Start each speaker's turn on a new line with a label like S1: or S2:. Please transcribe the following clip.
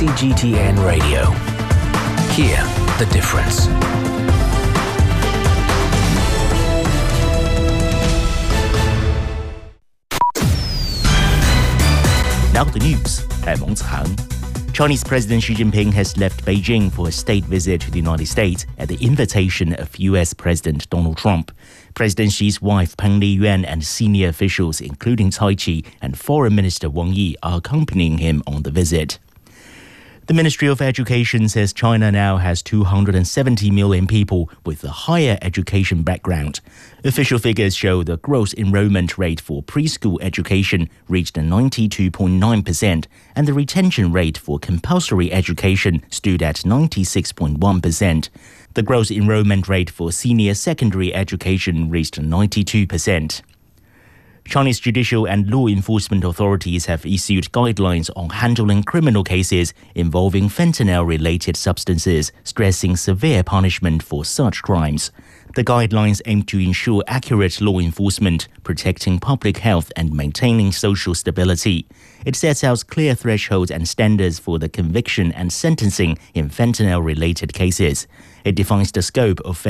S1: CGTN Radio. Hear the difference.
S2: Now the news. I'm Meng Cang. Chinese President Xi Jinping has left Beijing for a state visit to the United States at the invitation of US President Donald Trump. President Xi's wife Peng Liyuan and senior officials, including Cai Qi and Foreign Minister Wang Yi, are accompanying him on the visit. The Ministry of Education says China now has 270 million people with a higher education background. Official figures show the gross enrollment rate for preschool education reached 92.9%, and the retention rate for compulsory education stood at 96.1%. The gross enrollment rate for senior secondary education reached 92%. Chinese judicial and law enforcement authorities have issued guidelines on handling criminal cases involving fentanyl-related substances, stressing severe punishment for such crimes. The guidelines aim to ensure accurate law enforcement, protecting public health and maintaining social stability. It sets out clear thresholds and standards for the conviction and sentencing in fentanyl-related cases. It defines the scope of